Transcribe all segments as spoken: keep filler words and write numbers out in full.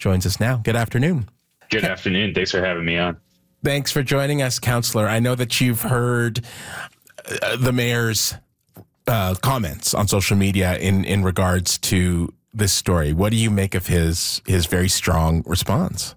joins us now. Good afternoon. Good afternoon. Thanks for having me on. Thanks for joining us, Councillor. I know that you've heard uh, the mayor's uh, comments on social media in, in regards to this story. What do you make of his his very strong response?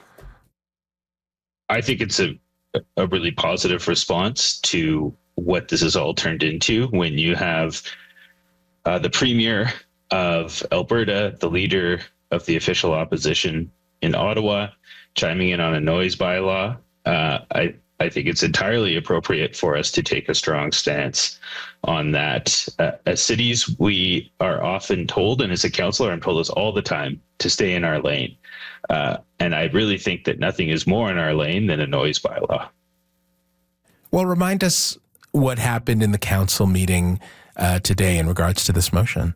I think it's a a really positive response to what this has all turned into when you have uh, the Premier of Alberta, the leader of the official opposition in Ottawa, chiming in on a noise bylaw. Uh, I, I think it's entirely appropriate for us to take a strong stance on that. Uh, as cities, we are often told, and as a councillor, I'm told this all the time, to stay in our lane. Uh, and I really think that nothing is more in our lane than a noise bylaw. Well, remind us what happened in the council meeting uh, today in regards to this motion.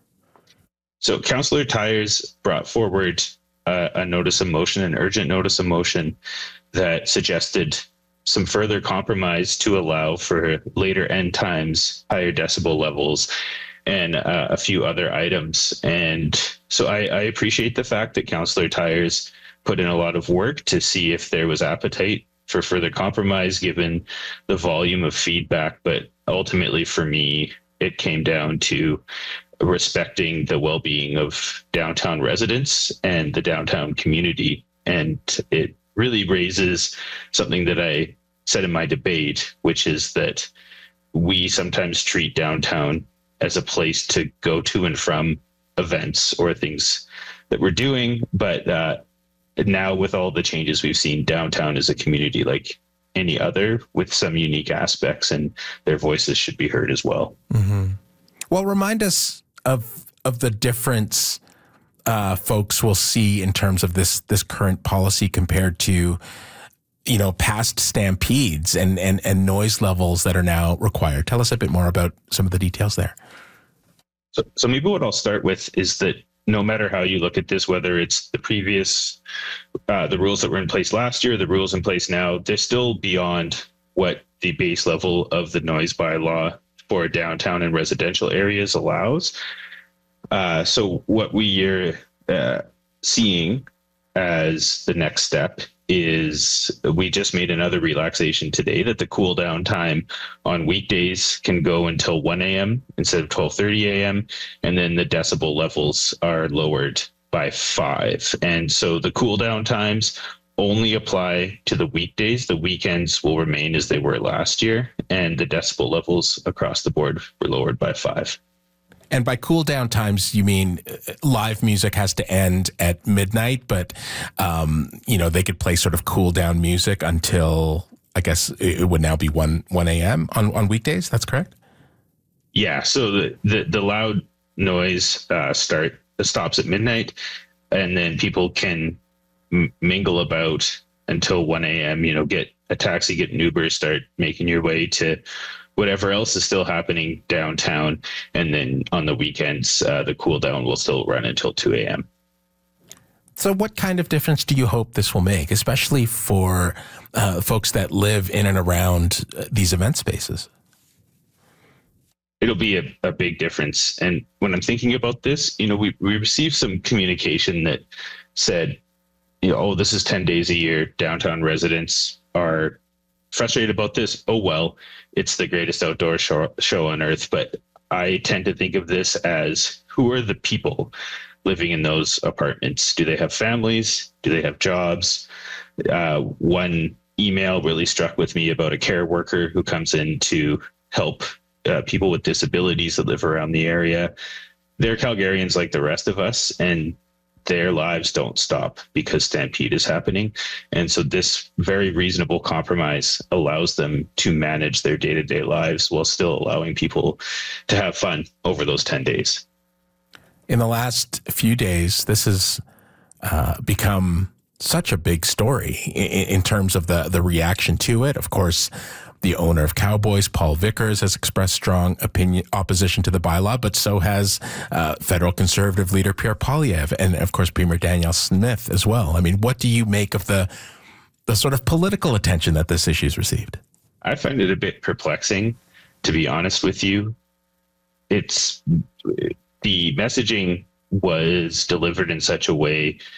So Councillor Tyers brought forward uh, a notice of motion, an urgent notice of motion that suggested some further compromise to allow for later end times, higher decibel levels, and uh, a few other items. And so I, I appreciate the fact that Councillor Tyers put in a lot of work to see if there was appetite for further compromise given the volume of feedback. But ultimately for me, it came down to respecting the well-being of downtown residents and the downtown community. And it really raises something that I said in my debate, which is that we sometimes treat downtown as a place to go to and from events or things that we're doing. But uh, now with all the changes we've seen, downtown is a community like any other with some unique aspects, and their voices should be heard as well. Mm-hmm. Well, remind us of of the difference uh, folks will see in terms of this this current policy compared to, you know, past stampedes and, and, and noise levels that are now required. Tell us a bit more about some of the details there. So, so maybe what I'll start with is that no matter how you look at this, whether it's the previous, uh, the rules that were in place last year, the rules in place now, they're still beyond what the base level of the noise bylaw for downtown and residential areas allows. Uh, so what we are uh, seeing as the next step is we just made another relaxation today that the cool down time on weekdays can go until one a.m. instead of twelve thirty a.m. And then the decibel levels are lowered by five. And so the cool down times only apply to the weekdays. The weekends will remain as they were last year. And the decibel levels across the board were lowered by five. And by cool down times, you mean live music has to end at midnight, but, um, you know, they could play sort of cool down music until, I guess, it would now be one a.m. on, on weekdays. That's correct? Yeah. So the, the, the loud noise uh, start stops at midnight, and then people can m- mingle about until one a.m., you know, get a taxi, get an Uber, start making your way to whatever else is still happening downtown. And then on the weekends, uh, the cool down will still run until two a.m. So what kind of difference do you hope this will make, especially for uh, folks that live in and around uh, these event spaces? It'll be a, a big difference. And when I'm thinking about this, you know, we, we received some communication that said, you know, oh, this is ten days a year. Downtown residents are frustrated about this. Oh, well, it's the greatest outdoor show, show on earth. But I tend to think of this as, who are the people living in those apartments? Do they have families? Do they have jobs? Uh, one email really struck with me about a care worker who comes in to help uh, people with disabilities that live around the area. They're Calgarians like the rest of us, and their lives don't stop because Stampede is happening. And so this very reasonable compromise allows them to manage their day-to-day lives while still allowing people to have fun over those ten days. In the last few days, this has uh, become such a big story in, in terms of the, the reaction to it. Of course, the owner of Cowboys, Paul Vickers, has expressed strong opinion opposition to the bylaw, but so has uh, federal conservative leader Pierre Poilievre and, of course, Premier Danielle Smith as well. I mean, what do you make of the the sort of political attention that this issue has received? I find it a bit perplexing, to be honest with you. It's the messaging was delivered in such a way